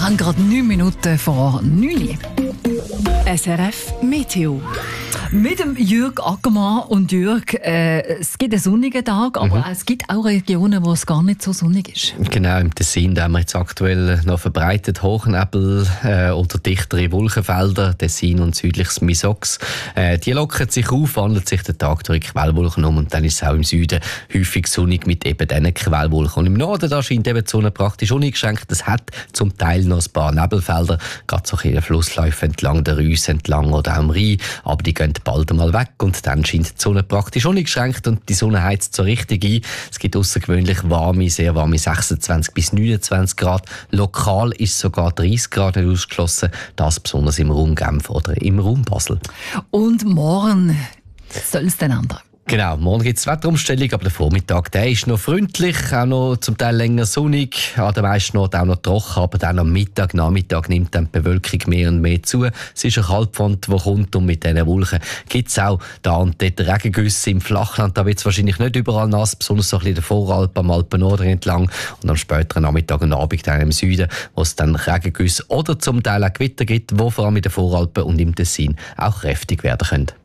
haben gerade 9 Minuten vor 9 Uhr. SRF Meteo. Mit dem Jürg Ackermann und Jürg, es gibt einen sonnigen Tag, aber es gibt auch Regionen, wo es gar nicht so sonnig ist. Genau, im Tessin haben wir jetzt aktuell noch verbreitet Hochnebel oder dichtere Wolkenfelder, Tessin und südliches Misox. Die lockern sich auf, wandelt sich der Tag durch Quellwolken um und dann ist es auch im Süden häufig sonnig mit eben diesen Quellwolken. Und im Norden da scheint eben die Sonne praktisch uneingeschränkt. Es hat zum Teil noch ein paar Nebelfelder, gerade so in den Flussläufen entlang der Reuss entlang oder auch am Rhein, aber die gehen bald einmal weg und dann scheint die Sonne praktisch uneingeschränkt und die Sonne heizt so richtig ein. Es gibt außergewöhnlich sehr warme 26 bis 29 Grad. Lokal ist sogar 30 Grad nicht ausgeschlossen, das besonders im Raum Genf oder im Raum Basel. Und morgen soll es dann ändern. Genau, morgen gibt es Wetterumstellung, aber der Vormittag der ist noch freundlich, auch noch zum Teil länger sonnig, an der meisten Orten auch noch trocken, aber dann am Nachmittag nimmt dann die Bewölkung mehr und mehr zu. Es ist eine Kaltfront, die kommt und mit diesen Wolken gibt es auch da und dort Regengüsse im Flachland. Da wird es wahrscheinlich nicht überall nass, besonders so ein bisschen in der Voralpen, am Alpennorden entlang und am späteren Nachmittag und Abend dann im Süden, wo es dann Regengüsse oder zum Teil auch Gewitter gibt, die vor allem in den Voralpen und im Tessin auch kräftig werden können.